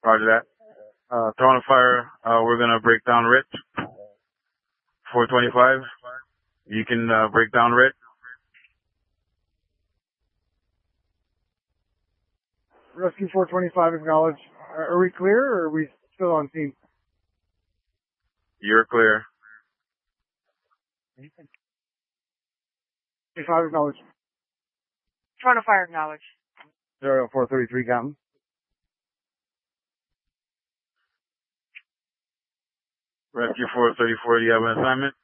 Roger that. Throwing a fire, we're gonna break down Rich. 425. You can, break down Rich. Rescue 425 acknowledged. Are we clear or are we still on scene? You're clear. 25 acknowledged. Throwing a fire acknowledged. 0433 Captain. Rescue 434, you have an assignment?